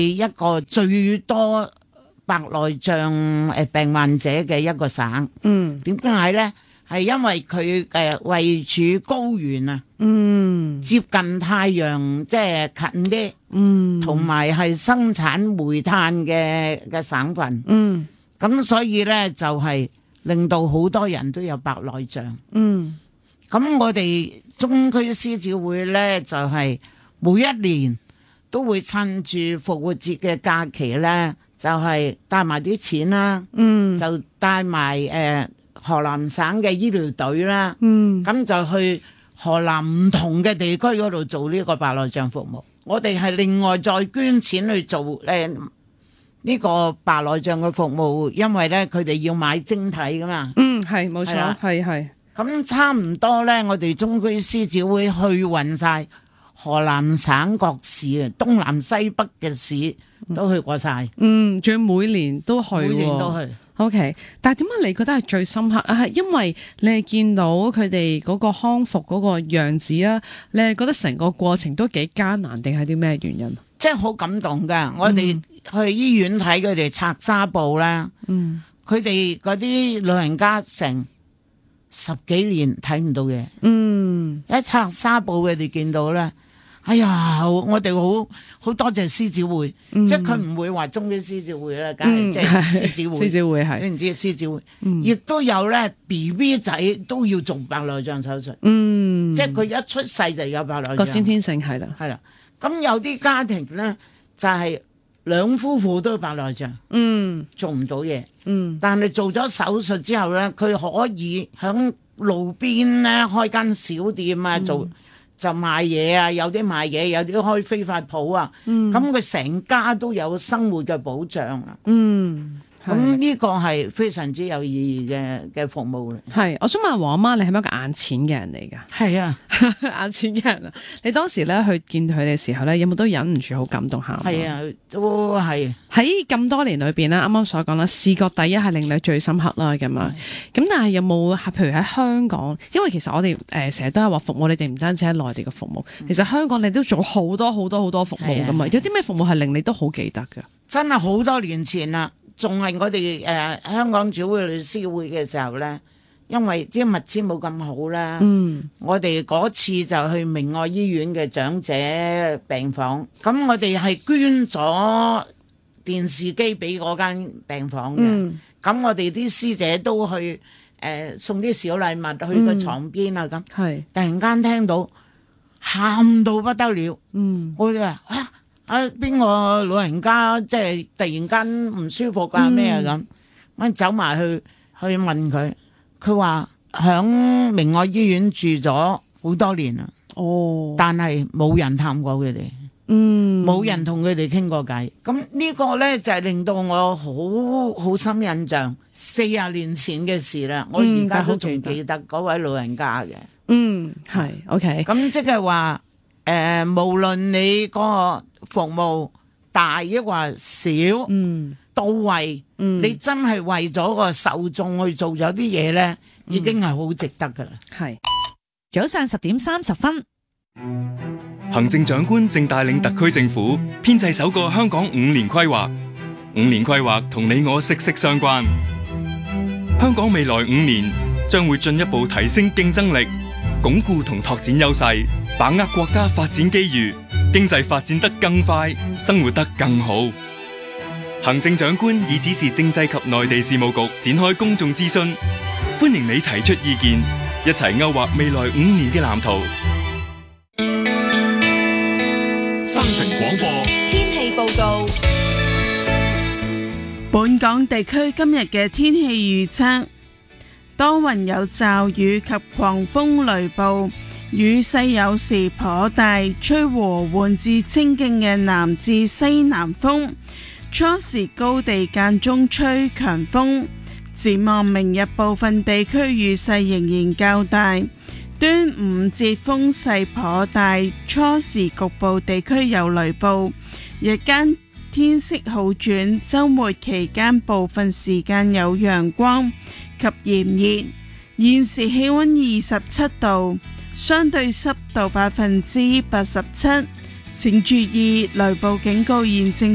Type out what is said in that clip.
一個最多白內障病患者嘅一個省。點解咧？係因為佢位處高原啊，接近太陽，即係近啲，同埋係生產煤炭嘅省份。咁所以咧就係令到好多人都有白內障。咁我哋中區獅子會咧就係每一年都會趁住復活節嘅假期咧，就係帶埋啲錢啦，就帶埋河南省嘅醫療隊啦，咁就去河南唔同嘅地區嗰度做呢個白內障服務。我哋係另外再捐錢去做呢個白內障嘅服務，因為咧佢哋要買晶體噶嘛。 係冇錯，係。 咁差唔多咧，我哋中區獅子會去勻晒河南省各市啊，東南西北嘅市都去過晒。 仲要每年都去。每年都去。 OK， 但係點解你覺得係最深刻啊？係因為你係見到佢哋嗰個康復嗰個樣子啊，你係覺得成個過程都幾艱難，定係啲咩原因？ 即係好感動㗎。我哋去醫院睇佢哋拆紗布啦，佢哋嗰啲老人家成10幾年睇唔到嘢，一拆紗布佢哋見到咧。哎呀，我哋好多謝獅子會，即係佢唔會話中區獅子會啦，梗係即係獅子會。獅子會係，知唔知獅子會？亦都有咧 BB 仔都要做白內障手術，即係佢一出世就有白內障， 個先天性係啦。 咁有啲家庭咧就係兩夫婦都有白內障，做唔到嘢，但係做咗手術之後咧，佢可以響路邊咧開間小店啊做。就賣嘢啊，有啲賣嘢，有啲開飛髮鋪啊，咁佢成家都有生活嘅保障啊。咁呢個係非常之有意義嘅服務。 係，我想問黃阿媽，你係咪一個眼淺嘅人嚟㗎？ 係啊， 眼淺嘅人啊！你當時咧去見佢哋嘅時候咧，有冇都忍唔住好感動下？ 係啊，都係。 喺咁多年裏邊咧，啱啱所講啦，視覺第一係令你最深刻啦，咁樣。咁但係有冇譬如喺香港？因為其實我哋成日都係話服務你哋唔單止喺內地嘅服務，其實香港你都做好多服務㗎嘛。有啲咩服務係令你都好記得㗎？ 真係好多年前啦。仲係我哋香港主會律師會嘅時候咧，因為啲物資冇咁好啦，我哋嗰次就去明愛醫院嘅長者病房，咁我哋係捐咗電視機俾嗰間病房嘅，咁我哋啲師姐都去送啲小禮物去個床邊啊，咁突然間聽到喊到不得了，我哋話邊個老人家即係突然間唔舒服啊咩啊咁，我走埋去問佢，佢話響明愛醫院住咗好多年啦，但係冇人探過佢哋，冇人同佢哋傾過偈。咁呢個咧就係令到我好深印象，40年前嘅事啦，我而家都仲記得嗰位老人家嘅。 係 OK。咁即係話無論你個服務大抑或少，到位，你真係為咗個受眾去做咗啲嘢咧，已經係好值得噶啦。 係早上10點30分， 行政長官正帶領特區政府編製首個香港5年規劃。5年規劃同你我息息相關。香港未來5年將會進一步提升競爭力，鞏固同拓展優勢，把握國家發展機遇，經濟發展得更快，生活得更好。行政長官已指示政制及內地事務局展開公眾諮詢，歡迎你提出意見，一齊勾畫未來5年嘅藍圖。 新城廣播天氣報告。 本港地區今日嘅天氣預測，多雲有驟雨及狂風雷暴，雨勢有時頗大，吹和緩至清勁嘅南至西南風，初時高地間中吹強風。展望明日部分地區雨勢仍然較大，端午節風勢頗大，初時局部地區有雷暴，日間天色好轉，週末期間部分時間有陽光及炎熱。現時氣溫27度，相對濕度87%，請注意雷暴警告現正